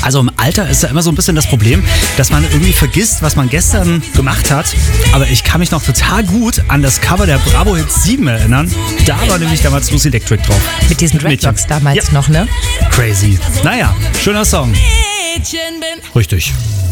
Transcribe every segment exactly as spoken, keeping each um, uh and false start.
Also im Alter ist ja immer so ein bisschen das Problem, dass man irgendwie vergisst, was man gestern gemacht hat. Aber ich kann mich noch total gut an das Cover der Bravo Hits sieben erinnern. Da war nämlich damals Lucy Electric drauf. Mit diesen Dreadlocks damals ja. noch, ne? Crazy. Naja, schöner Song. Richtig.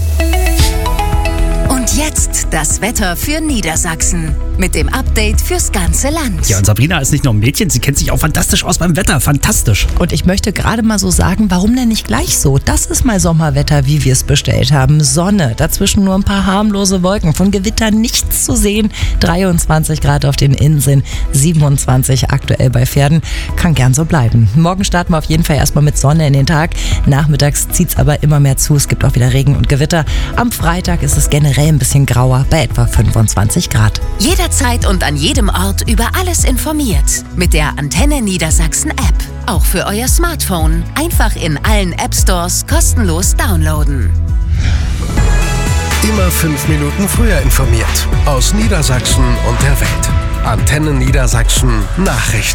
Und jetzt das Wetter für Niedersachsen. Mit dem Update fürs ganze Land. Ja, und Sabrina ist nicht nur ein Mädchen, sie kennt sich auch fantastisch aus beim Wetter. Fantastisch. Und ich möchte gerade mal so sagen, warum denn nicht gleich so? Das ist mal Sommerwetter, wie wir es bestellt haben. Sonne, dazwischen nur ein paar harmlose Wolken. Von Gewittern nichts zu sehen. dreiundzwanzig Grad auf den Inseln, siebenundzwanzig aktuell bei Pferden. Kann gern so bleiben. Morgen starten wir auf jeden Fall erstmal mit Sonne in den Tag. Nachmittags zieht es aber immer mehr zu. Es gibt auch wieder Regen und Gewitter. Am Freitag ist es generell ein bisschen grauer bei etwa fünfundzwanzig Grad. Jederzeit und an jedem Ort über alles informiert. Mit der Antenne Niedersachsen App. Auch für euer Smartphone. Einfach in allen App Stores kostenlos downloaden. Immer fünf Minuten früher informiert. Aus Niedersachsen und der Welt. Antenne Niedersachsen Nachrichten.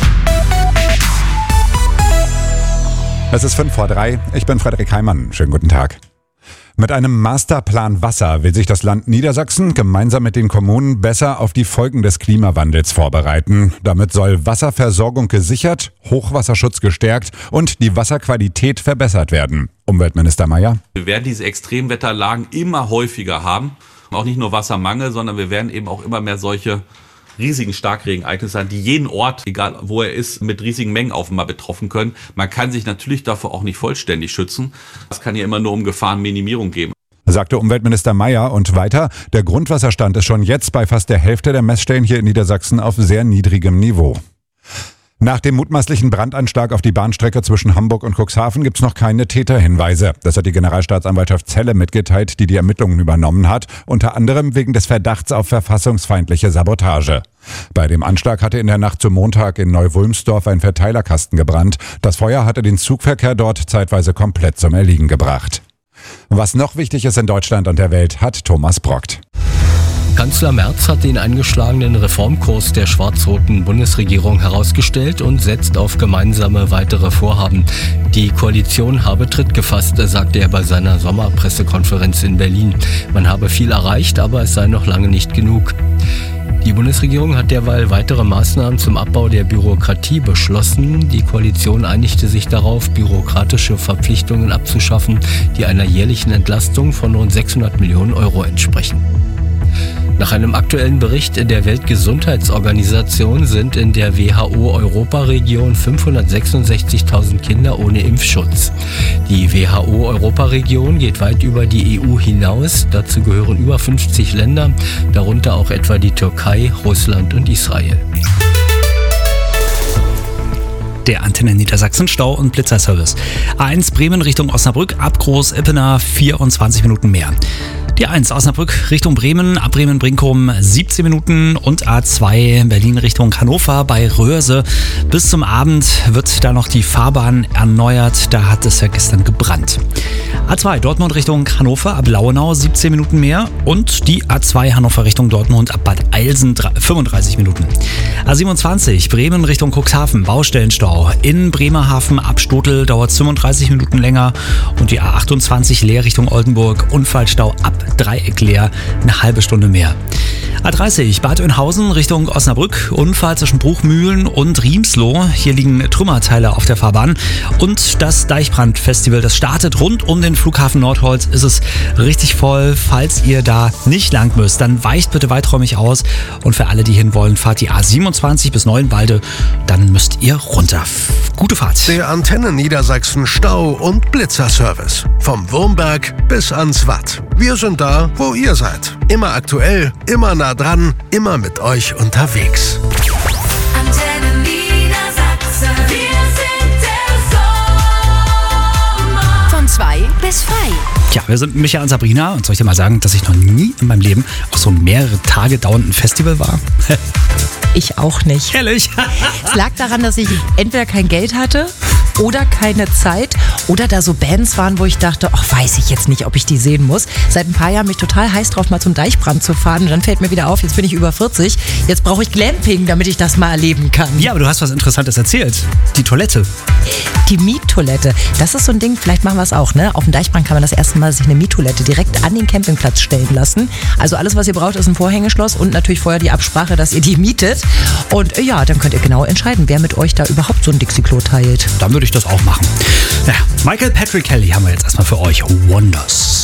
Es ist fünf vor drei. Ich bin Frederik Heimann. Schönen guten Tag. Mit einem Masterplan Wasser will sich das Land Niedersachsen gemeinsam mit den Kommunen besser auf die Folgen des Klimawandels vorbereiten. Damit soll Wasserversorgung gesichert, Hochwasserschutz gestärkt und die Wasserqualität verbessert werden. Umweltminister Mayer. Wir werden diese Extremwetterlagen immer häufiger haben. Auch nicht nur Wassermangel, sondern wir werden eben auch immer mehr solche riesigen Starkregenereignisse sein, die jeden Ort, egal wo er ist, mit riesigen Mengen auf einmal betroffen können. Man kann sich natürlich davor auch nicht vollständig schützen. Es kann ja immer nur um Gefahrenminimierung gehen. Sagte Umweltminister Mayer und weiter, der Grundwasserstand ist schon jetzt bei fast der Hälfte der Messstellen hier in Niedersachsen auf sehr niedrigem Niveau. Nach dem mutmaßlichen Brandanschlag auf die Bahnstrecke zwischen Hamburg und Cuxhaven gibt's noch keine Täterhinweise. Das hat die Generalstaatsanwaltschaft Celle mitgeteilt, die die Ermittlungen übernommen hat, unter anderem wegen des Verdachts auf verfassungsfeindliche Sabotage. Bei dem Anschlag hatte in der Nacht zum Montag in Neu-Wulmsdorf ein Verteilerkasten gebrannt. Das Feuer hatte den Zugverkehr dort zeitweise komplett zum Erliegen gebracht. Was noch wichtig ist in Deutschland und der Welt, hat Thomas Brockt. Kanzler Merz hat den eingeschlagenen Reformkurs der schwarz-roten Bundesregierung herausgestellt und setzt auf gemeinsame weitere Vorhaben. Die Koalition habe Tritt gefasst, sagte er bei seiner Sommerpressekonferenz in Berlin. Man habe viel erreicht, aber es sei noch lange nicht genug. Die Bundesregierung hat derweil weitere Maßnahmen zum Abbau der Bürokratie beschlossen. Die Koalition einigte sich darauf, bürokratische Verpflichtungen abzuschaffen, die einer jährlichen Entlastung von rund sechshundert Millionen Euro entsprechen. Nach einem aktuellen Bericht der Weltgesundheitsorganisation sind in der W H O-Europaregion fünfhundertsechsundsechzigtausend Kinder ohne Impfschutz. Die W H O-Europaregion geht weit über die E U hinaus. Dazu gehören über fünfzig Länder, darunter auch etwa die Türkei, Russland und Israel. Der Antenne Niedersachsen Stau- und Blitzerservice. A eins Bremen Richtung Osnabrück, ab Groß-Ippener vierundzwanzig Minuten mehr. Die A eins Osnabrück Richtung Bremen, ab Bremen-Brinkum siebzehn Minuten und A zwei Berlin Richtung Hannover bei Röhrse. Bis zum Abend wird da noch die Fahrbahn erneuert, da hat es ja gestern gebrannt. A zwei Dortmund Richtung Hannover, ab Lauenau siebzehn Minuten mehr und die A zwei Hannover Richtung Dortmund ab Bad Eilsen fünfunddreißig Minuten. A siebenundzwanzig Bremen Richtung Cuxhaven, Baustellenstau. In Bremerhaven ab Stotel dauert es fünfunddreißig Minuten länger und die A achtundzwanzig Leer Richtung Oldenburg, Unfallstau ab Dreieck leer, eine halbe Stunde mehr. A dreißig Bad Oeynhausen Richtung Osnabrück, Unfall zwischen Bruchmühlen und Riemsloh. Hier liegen Trümmerteile auf der Fahrbahn. Und das Deichbrand-Festival, das startet rund um den Flughafen Nordholz. Ist es richtig voll. Falls ihr da nicht lang müsst, dann weicht bitte weiträumig aus. Und für alle, die hinwollen, fahrt die A siebenundzwanzig bis Neuenwalde. Dann müsst ihr runter. Gute Fahrt. Der Antenne Niedersachsen Stau- und Blitzerservice. Vom Wurmberg bis ans Watt. Wir sind da, wo ihr seid. Immer aktuell, immer nah dran, immer mit euch unterwegs. Antenne Niedersachsen. Wir sind der Sommer. Von zwei bis frei. Tja, wir sind Micha und Sabrina und soll ich dir mal sagen, dass ich noch nie in meinem Leben auf so einem mehrere Tage dauernden Festival war? Ich auch nicht. Ehrlich? Es lag daran, dass ich entweder kein Geld hatte oder keine Zeit Oder da so Bands waren, wo ich dachte, ach, weiß ich jetzt nicht, ob ich die sehen muss. Seit ein paar Jahren bin ich total heiß drauf, mal zum Deichbrand zu fahren. Und dann fällt mir wieder auf, jetzt bin ich über vierzig. Jetzt brauche ich Glamping, damit ich das mal erleben kann. Ja, aber du hast was Interessantes erzählt. Die Toilette. Die Miettoilette. Das ist so ein Ding, vielleicht machen wir es auch, ne? Auf dem Deichbrand kann man das erste Mal sich eine Miettoilette direkt an den Campingplatz stellen lassen. Also alles, was ihr braucht, ist ein Vorhängeschloss und natürlich vorher die Absprache, dass ihr die mietet. Und ja, dann könnt ihr genau entscheiden, wer mit euch da überhaupt so ein Dixie-Klo teilt. Dann würde ich das auch machen. Ja, Michael Patrick Kelly haben wir jetzt erstmal für euch. Wonders.